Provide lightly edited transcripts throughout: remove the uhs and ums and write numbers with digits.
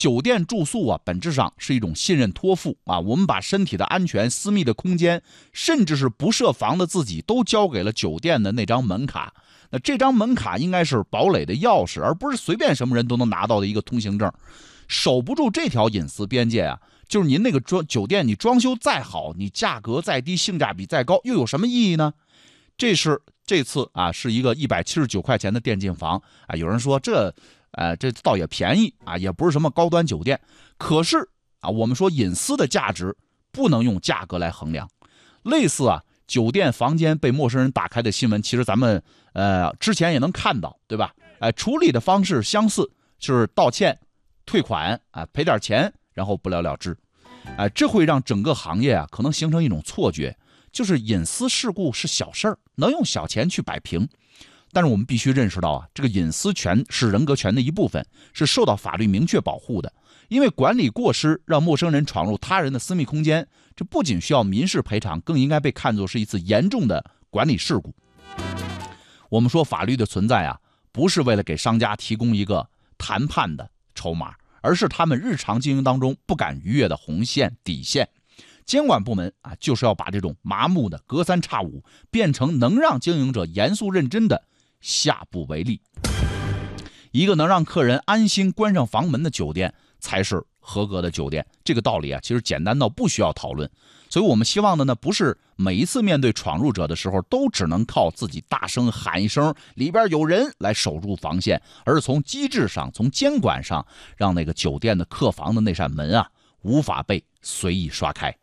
酒店住宿啊，本质上是一种信任托付啊，我们把身体的安全、私密的空间，甚至是不设防的自己，都交给了酒店的那张门卡。那这张门卡应该是堡垒的钥匙，而不是随便什么人都能拿到的一个通行证。守不住这条隐私边界啊，就是您那个酒店你装修再好，你价格再低，性价比再高，又有什么意义呢？这次啊，是一个179块钱的电竞房啊，有人说这倒也便宜啊，也不是什么高端酒店。可是啊，我们说隐私的价值不能用价格来衡量。类似啊，酒店房间被陌生人打开的新闻，其实咱们之前也能看到，对吧？处理的方式相似，就是道歉、退款啊，赔点钱，然后不了了之。这会让整个行业啊，可能形成一种错觉，就是隐私事故是小事儿，能用小钱去摆平。但是我们必须认识到啊，这个隐私权是人格权的一部分，是受到法律明确保护的。因为管理过失让陌生人闯入他人的私密空间，这不仅需要民事赔偿，更应该被看作是一次严重的管理事故。我们说法律的存在啊，不是为了给商家提供一个谈判的筹码，而是他们日常经营当中不敢逾越的红线底线。监管部门啊，就是要把这种麻木的隔三差五变成能让经营者严肃认真的下不为例。一个能让客人安心关上房门的酒店才是合格的酒店，这个道理啊，其实简单到不需要讨论。所以我们希望的呢，不是每一次面对闯入者的时候都只能靠自己大声喊一声里边有人来守住防线，而是从机制上、从监管上，让那个酒店的客房的那扇门啊，无法被随意刷开。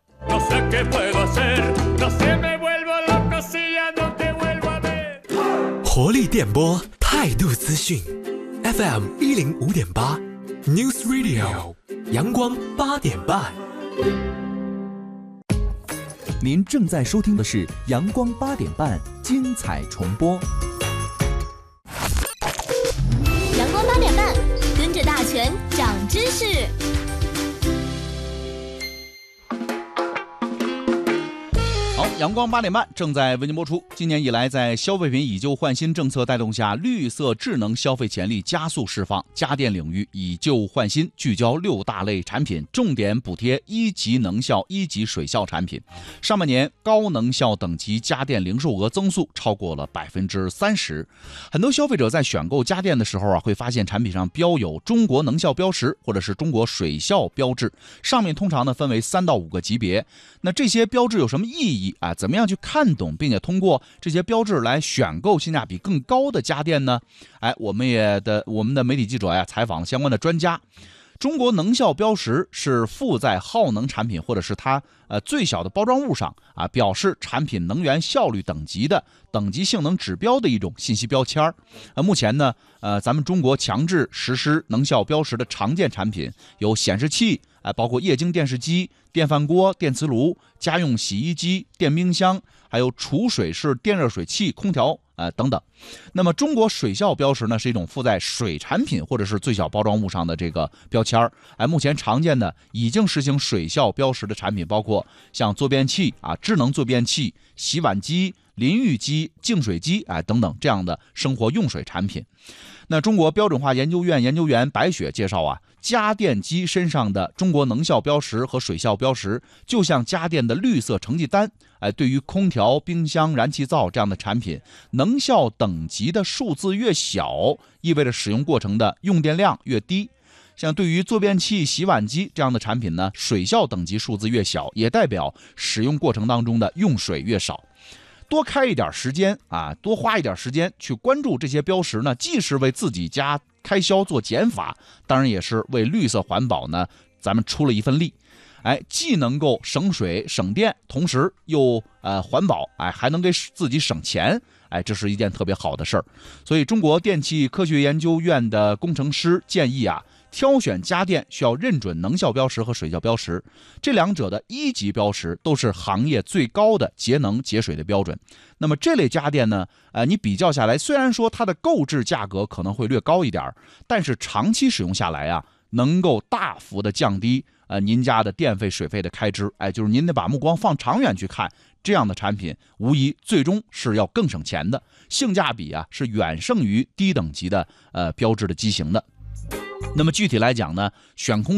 活力电波，态度资讯 FM 105.8 News Radio 阳光8点半。 您正在收听的是阳光8点半精彩重播。 阳光8点半，跟着大全长知识。 好，阳光8点半正在为您播出。今年以来，在消费品以旧换新政策带动下，绿色智能消费潜力加速释放。家电领域以旧换新，聚焦6大类产品，重点补贴1级能效、1级水效产品。上半年高能效等级家电零售额增速超过了30%。很多消费者在选购家电的时候啊，会发现产品上标有中国能效标识或者是中国水效标志，上面通常呢分为3到5个级别。那这些标志有什么意义啊？怎么样去看懂，并且通过这些标志来选购性价比更高的家电呢？我们的媒体记者呀采访了相关的专家。中国能效标识是附在耗能产品或者是它最小的包装物上啊，表示产品能源效率等级的等级性能指标的一种信息标签。目前呢，咱们中国强制实施能效标识的常见产品有显示器，包括液晶电视机、电饭锅、电磁炉、家用洗衣机、电冰箱，还有储水式电热水器、空调等等。那么中国水效标识呢，是一种附在水产品或者是最小包装物上的这个标签。目前常见的已经实行水效标识的产品包括像坐便器智能坐便器、洗碗机、淋浴机、净水机等等这样的生活用水产品。那中国标准化研究院研究员白雪介绍家电机身上的中国能效标识和水效标识就像家电的绿色成绩单。对于空调、冰箱、燃气灶这样的产品，能效等级的数字越小，意味着使用过程的用电量越低。像对于坐便器、洗碗机这样的产品呢，水效等级数字越小，也代表使用过程当中的用水越少。多开一点时间多花一点时间去关注这些标识呢，既是为自己家开销做减法，当然也是为绿色环保呢，咱们出了一份力。既能够省水省电，同时又环保，还能给自己省钱，这是一件特别好的事儿。所以中国电气科学研究院的工程师建议挑选家电需要认准能效标识和水效标识，这两者的1级标识都是行业最高的节能节水的标准。那么这类家电呢，你比较下来，虽然说它的购置价格可能会略高一点，但是长期使用下来能够大幅的降低您家的电费水费的开支。就是您得把目光放长远去看，这样的产品无疑最终是要更省钱的，性价比是远胜于低等级的标志的机型的。 那么具体来讲呢，选空